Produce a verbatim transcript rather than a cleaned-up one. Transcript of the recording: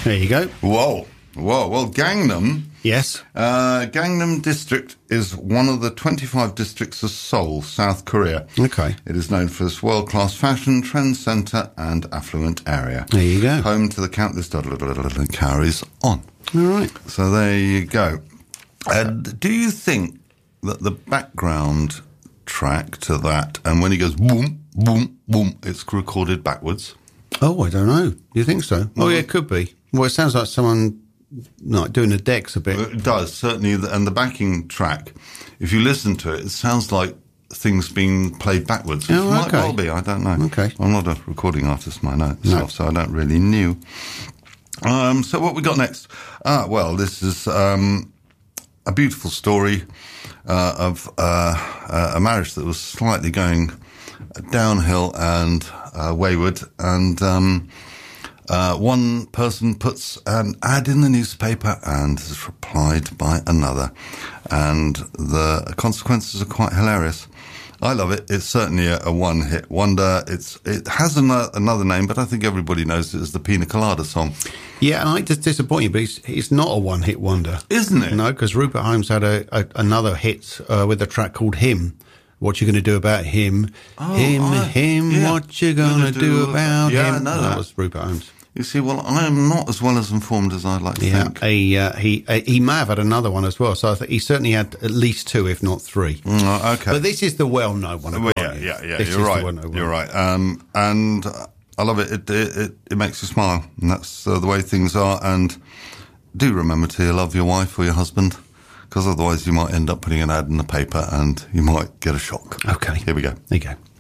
There you go. Whoa. Whoa. Well, Gangnam... Yes. Uh, Gangnam District is one of the twenty-five districts of Seoul, South Korea. Okay. It is known for its world-class fashion, trend centre and affluent area. There you go. Home to the countless carries on. All right. So there you go. Uh, do you think that the background track to that, and when he goes boom, boom, boom, it's recorded backwards? Oh, I don't know. Do you think so? Oh, yeah, it could be. Well, it sounds like someone... Like doing the decks a bit. It does, certainly. And the backing track, if you listen to it, it sounds like things being played backwards. Which oh, might okay. well be, I don't know. Okay. I'm not a recording artist myself, no. so I don't really know. Um, so what we got next? Ah, well, this is um, a beautiful story uh, of uh, a marriage that was slightly going downhill and uh, wayward, and... Um, Uh, one person puts an ad in the newspaper and is replied by another. And the consequences are quite hilarious. I love it. It's certainly a, a one-hit wonder. It's It has an, another name, but I think everybody knows it as the Pina Colada song. Yeah, and I just disappoint you, but it's, it's not a one-hit wonder. Isn't it? No, because Rupert Holmes had a, a another hit uh, with a track called Him. What you going to do about him? Oh, him, I, him, yeah. what you going to do, do about yeah, him? I know that. that was Rupert Holmes. You see, well, I am not as well as informed as I'd like to yeah, think. He, uh, he, uh, he may have had another one as well, so I think he certainly had at least two, if not three. Mm, okay. But this is the well-known one. Well, yeah, yeah, yeah, this you're is right. The one you're right. Um, and uh, I love it. It, it. it it makes you smile, and that's uh, the way things are. And do remember to love your wife or your husband, because otherwise you might end up putting an ad in the paper and you might get a shock. Okay. Here we go. There you go.